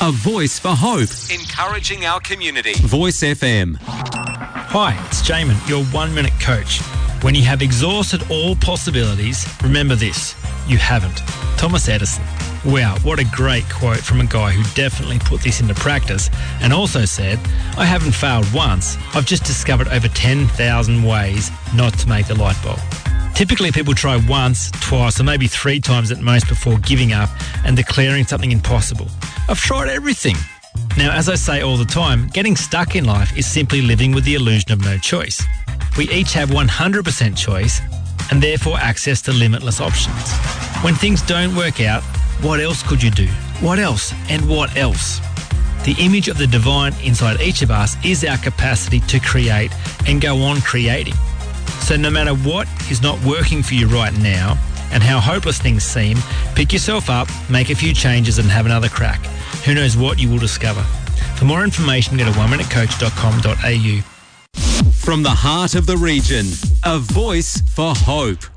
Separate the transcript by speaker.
Speaker 1: A voice for hope.
Speaker 2: Encouraging our community.
Speaker 1: Voice FM.
Speaker 3: Hi, it's Jamin, your 1-minute coach. When you have exhausted all possibilities, remember this: you haven't. Thomas Edison. Wow, what a great quote from a guy who definitely put this into practice and also said, I haven't failed once, I've just discovered over 10,000 ways not to make the light bulb. Typically people try once, twice or maybe 3 times at most before giving up and declaring something impossible. I've tried everything. Now, as I say all the time, getting stuck in life is simply living with the illusion of no choice. We each have 100% choice and therefore access to limitless options. When things don't work out, what else could you do? What else? And what else? The image of the divine inside each of us is our capacity to create and go on creating. So no matter what is not working for you right now and how hopeless things seem, pick yourself up, make a few changes and have another crack. Who knows what you will discover. For more information, go to 1minutecoach.com.au.
Speaker 1: From the heart of the region, a voice for hope.